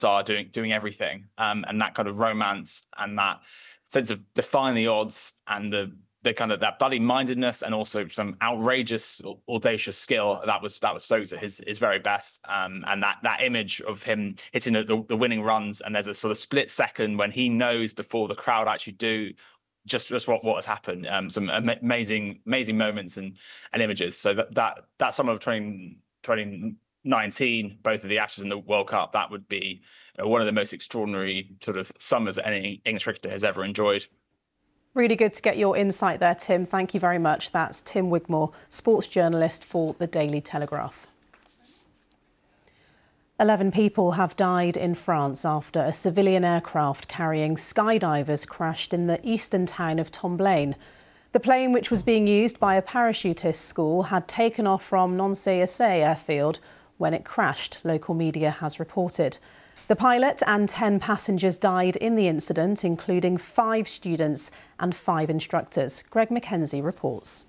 star doing everything, and that kind of romance and that sense of defying the odds and the kind of that bloody mindedness and also some outrageous, audacious skill that was Stokes at his very best. And that image of him hitting the winning runs, and there's a sort of split second when he knows before the crowd actually do just what has happened. Some amazing moments and images. So that summer of 2019, both of the Ashes and the World Cup, that would be one of the most extraordinary sort of summers that any English cricketer has ever enjoyed. Really good to get your insight there, Tim. Thank you very much. That's Tim Wigmore, sports journalist for the Daily Telegraph. 11 people have died in France after a civilian aircraft carrying skydivers crashed in the eastern town of Tomblaine. The plane, which was being used by a parachutist school, had taken off from Nancy-Essay airfield when it crashed, local media has reported. The pilot and 10 passengers died in the incident, including 5 students and 5 instructors. Greg Mackenzie reports.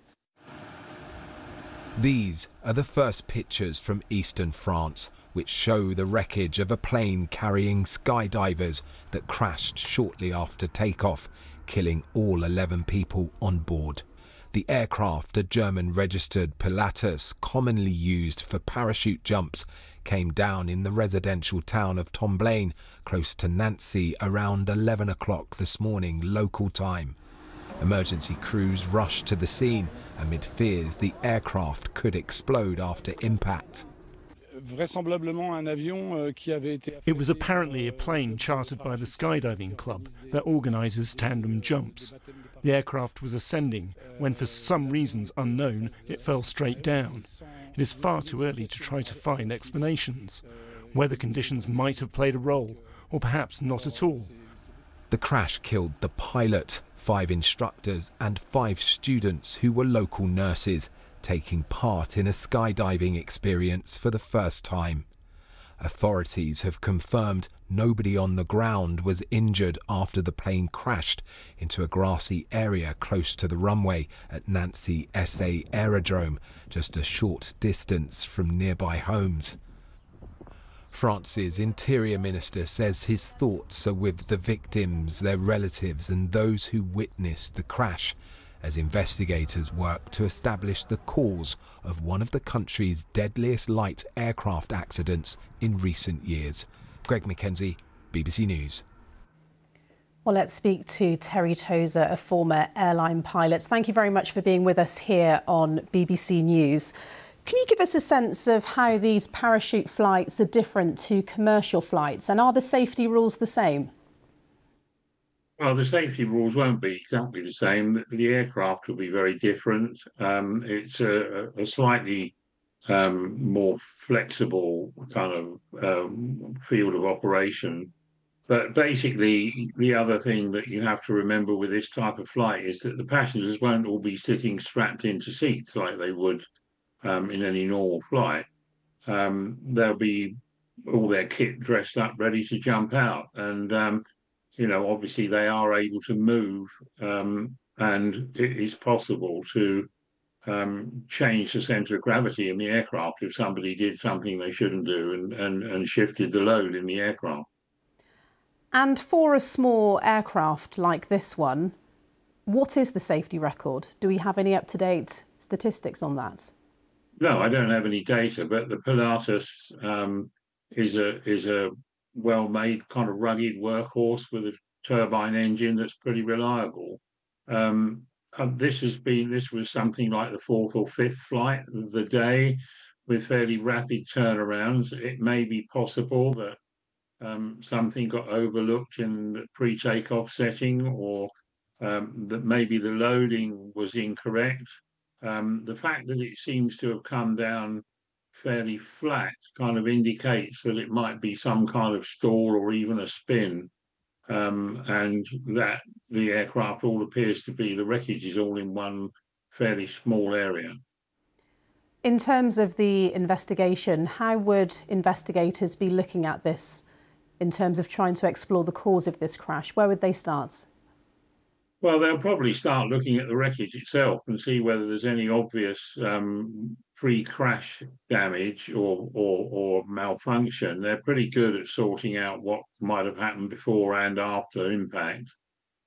These are the first pictures from eastern France, which show the wreckage of a plane carrying skydivers that crashed shortly after takeoff, killing all 11 people on board. The aircraft, a German-registered Pilatus commonly used for parachute jumps, came down in the residential town of Tomblaine, close to Nancy, around 11 o'clock this morning local time. Emergency crews rushed to the scene amid fears the aircraft could explode after impact. It was apparently a plane chartered by the skydiving club that organises tandem jumps. The aircraft was ascending when, for some reasons unknown, it fell straight down. It is far too early to try to find explanations. Weather conditions might have played a role, or perhaps not at all. The crash killed the pilot, 5 instructors and 5 students who were local nurses, taking part in a skydiving experience for the first time. Authorities have confirmed nobody on the ground was injured after the plane crashed into a grassy area close to the runway at Nancy-Essay Aerodrome, just a short distance from nearby homes. France's Interior Minister says his thoughts are with the victims, their relatives and those who witnessed the crash, as investigators work to establish the cause of one of the country's deadliest light aircraft accidents in recent years. Greg Mackenzie, BBC News. Well, let's speak to Terry Tozer, a former airline pilot. Thank you very much for being with us here on BBC News. Can you give us a sense of how these parachute flights are different to commercial flights, and are the safety rules the same? Well, the safety rules won't be exactly the same. The aircraft will be very different. It's a slightly more flexible kind of field of operation. But basically, the other thing that you have to remember with this type of flight is that the passengers won't all be sitting strapped into seats like they would in any normal flight. They'll be all their kit dressed up, ready to jump out. And you know, obviously they are able to move, and it is possible to change the centre of gravity in the aircraft if somebody did something they shouldn't do and shifted the load in the aircraft. And for a small aircraft like this one, what is the safety record? Do we have any up-to-date statistics on that? No, I don't have any data, but the Pilatus is a well-made kind of rugged workhorse with a turbine engine that's pretty reliable. This was something like the 4th or 5th flight of the day with fairly rapid turnarounds. It may be possible that something got overlooked in the pre-takeoff setting, or that maybe the loading was incorrect. The fact that it seems to have come down fairly flat kind of indicates that it might be some kind of stall or even a spin, and that the aircraft all appears to be, the wreckage is all in one fairly small area. In terms of the investigation, how would investigators be looking at this in terms of trying to explore the cause of this crash? Where would they start? Well, they'll probably start looking at the wreckage itself and see whether there's any obvious pre-crash damage or malfunction, they're pretty good at sorting out what might have happened before and after impact.